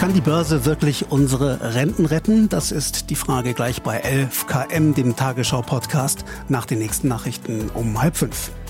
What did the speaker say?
Kann die Börse wirklich unsere Renten retten? Das ist die Frage gleich bei 11 km, dem Tagesschau-Podcast, nach den nächsten Nachrichten um 4:30.